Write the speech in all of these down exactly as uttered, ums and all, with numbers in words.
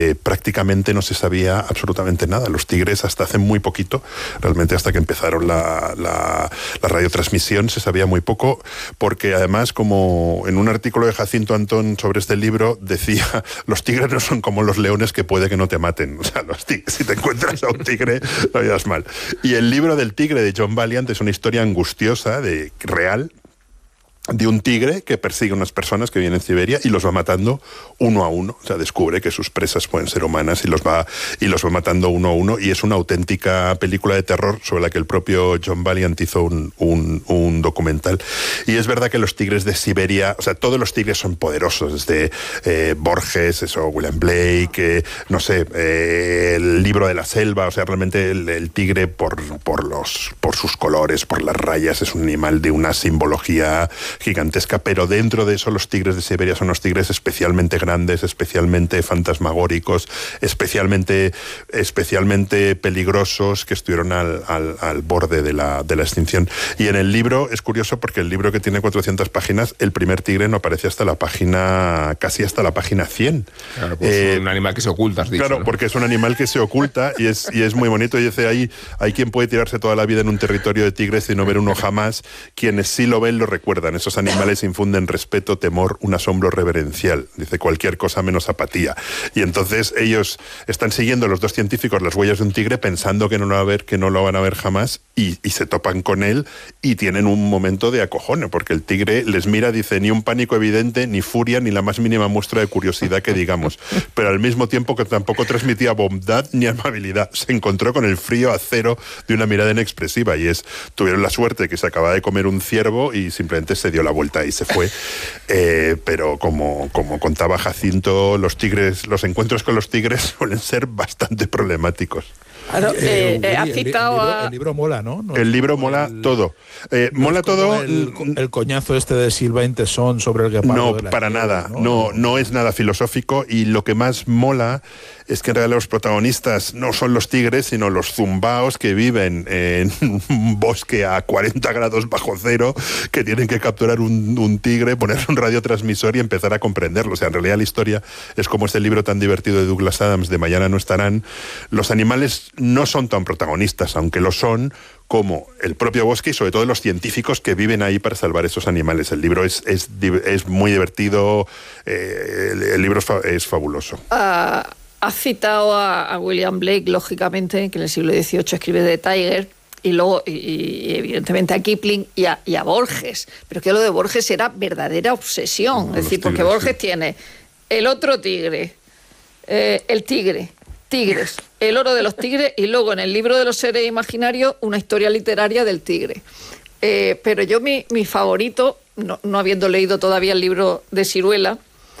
Eh, prácticamente no se sabía absolutamente nada. Los tigres hasta hace muy poquito, realmente hasta que empezaron la, la, la radiotransmisión, se sabía muy poco, porque además, como en un artículo de Jacinto Antón sobre este libro, decía, los tigres no son como los leones que puede que no te maten. O sea, los tigres, si te encuentras a un tigre, lo llevas mal. Y el libro del tigre de John Valiant es una historia angustiosa, de real, de un tigre que persigue a unas personas que vienen en Siberia y los va matando uno a uno. O sea, descubre que sus presas pueden ser humanas y los va y los va matando uno a uno. Y es una auténtica película de terror sobre la que el propio John Valiant hizo un, un, un documental. Y es verdad que los tigres de Siberia, o sea, todos los tigres son poderosos, desde eh, Borges, eso, William Blake, eh, no sé, eh, el libro de la selva. O sea, realmente el, el tigre por, por, los, por sus colores, por las rayas, es un animal de una simbología gigantesca, pero dentro de eso los tigres de Siberia son unos tigres especialmente grandes, especialmente fantasmagóricos, especialmente, especialmente peligrosos, que estuvieron al, al, al borde de la, de la extinción. Y en el libro es curioso porque el libro, que tiene cuatrocientas páginas, el primer tigre no aparece hasta la página, casi hasta la página cien. Claro, pues eh, un animal que se oculta, has dicho, claro, ¿no? Porque es un animal que se oculta y es, y es muy bonito. Y dice, ahí hay quien puede tirarse toda la vida en un territorio de tigres y no ver uno jamás. Quienes sí lo ven lo recuerdan. Esos animales infunden respeto, temor, un asombro reverencial. Dice, cualquier cosa menos apatía. Y entonces ellos están siguiendo, los dos científicos, las huellas de un tigre, pensando que no lo, va a ver, que no lo van a ver jamás, y, y se topan con él y tienen un momento de acojone, porque el tigre les mira, dice, ni un pánico evidente, ni furia, ni la más mínima muestra de curiosidad que digamos, pero al mismo tiempo que tampoco transmitía bondad ni amabilidad. Se encontró con el frío acero de una mirada inexpresiva, y es, tuvieron la suerte que se acababa de comer un ciervo y simplemente se dio la vuelta y se fue. Eh, pero como, como contaba Jacinto, los tigres, los encuentros con los tigres suelen ser bastante problemáticos. Claro, eh, eh, ha citado el, libro, a... el libro mola, ¿no? no el libro mola el, todo. Eh, no mola es como todo. El, el coñazo este de Silva Intesón sobre el guepardo. No, de la para tierra, nada. ¿no? No, no es nada filosófico, y lo que más mola es que en realidad los protagonistas no son los tigres, sino los zumbaos que viven en un bosque a cuarenta grados bajo cero, que tienen que capturar un, un tigre, ponerle un radiotransmisor y empezar a comprenderlo. O sea, en realidad la historia es como este libro tan divertido de Douglas Adams, de Mañana no estarán. Los animales no son tan protagonistas, aunque lo son, como el propio bosque y sobre todo los científicos que viven ahí para salvar esos animales. El libro es, es, es muy divertido, eh, el, el libro es, fa, es fabuloso. Uh, has citado a, a William Blake, lógicamente, que en el siglo dieciocho escribe The Tiger, y luego, y, y evidentemente, a Kipling y a, y a Borges. Pero que lo de Borges era verdadera obsesión. No, es decir, tigres, porque Borges sí. tiene el otro tigre, eh, el tigre, tigres, el oro de los tigres, y luego en el libro de los seres imaginarios una historia literaria del tigre. Eh, pero yo mi, mi favorito, no, no habiendo leído todavía el libro de Siruela,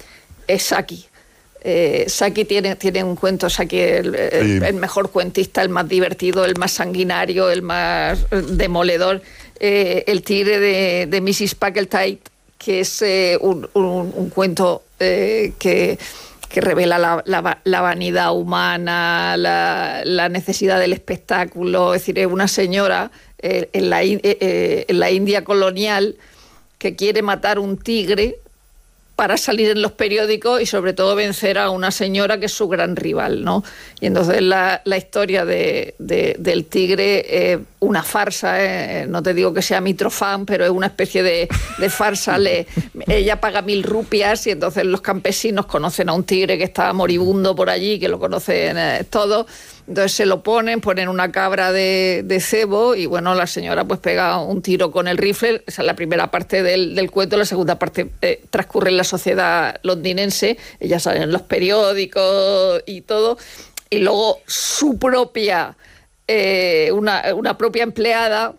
es Saki. Eh, Saki tiene, tiene un cuento, Saki el, el, sí. el mejor cuentista, el más divertido, el más sanguinario, el más demoledor. Eh, el tigre de, de missus Packletide, que es eh, un, un, un cuento eh, que... que revela la, la, la vanidad humana, la, la necesidad del espectáculo. Es decir, es una señora eh, en, la, eh, en la India colonial que quiere matar un tigre para salir en los periódicos y sobre todo vencer a una señora que es su gran rival, ¿no? Y entonces la, la historia de, de, del tigre es eh, una farsa, eh, no te digo que sea Mitrofán, pero es una especie de, de farsa. Le, ella paga mil rupias y entonces los campesinos conocen a un tigre que está moribundo por allí, que lo conocen eh, todos. Entonces se lo ponen, ponen una cabra de, de cebo y bueno, la señora pues pega un tiro con el rifle. Esa es la primera parte del, del cuento. La segunda parte eh, transcurre en la sociedad londinense. Ella sale en los periódicos y todo. Y luego su propia, eh, una, una propia empleada,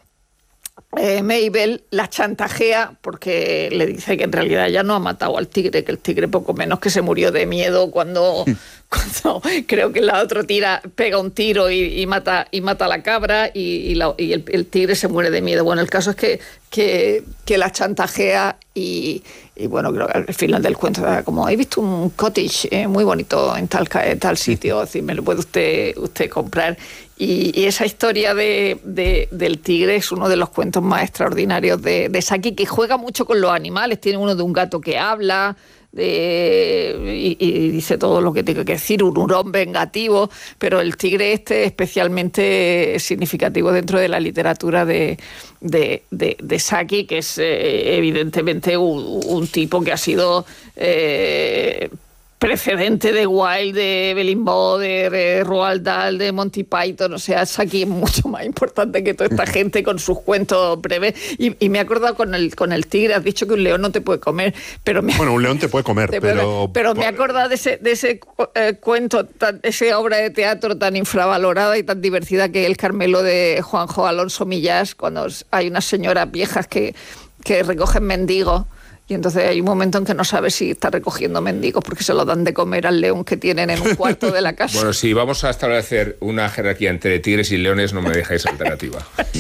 eh, Mabel, la chantajea porque le dice que en realidad ella no ha matado al tigre, que el tigre poco menos que se murió de miedo cuando... cuando creo que la otra tira, pega un tiro y, y mata y mata a la cabra y, y, la, y el, el tigre se muere de miedo. Bueno, el caso es que, que, que la chantajea y, y bueno, creo que al final del cuento era como, he visto un cottage eh, muy bonito en tal, en tal sitio, así me lo puede usted, usted comprar. Y, y esa historia de, de, del tigre es uno de los cuentos más extraordinarios de, de Saki, que juega mucho con los animales. Tiene uno de un gato que habla. de, y, y dice todo lo que tiene que decir, un hurón vengativo, pero el tigre este es especialmente significativo dentro de la literatura de, de, de, de Saki, que es eh, evidentemente un, un tipo que ha sido eh, precedente de Wilde, de Evelyn Waugh, de Roald Dahl, de Monty Python. O sea, Saki es mucho más importante que toda esta gente con sus cuentos breves. Y, y me he acordado con el, con el tigre, has dicho que un león no te puede comer, pero me, bueno, un león te puede comer, te pero... Puede, pero me he acordado de ese, de ese eh, cuento, tan, esa obra de teatro tan infravalorada y tan divertida que es El Carmelo de Juanjo Alonso Millás, cuando hay unas señoras viejas que, que recogen mendigos. Y entonces hay un momento en que no sabes si está recogiendo mendigos porque se lo dan de comer al león que tienen en un cuarto de la casa. Bueno, si vamos a establecer una jerarquía entre tigres y leones, no me dejáis alternativa.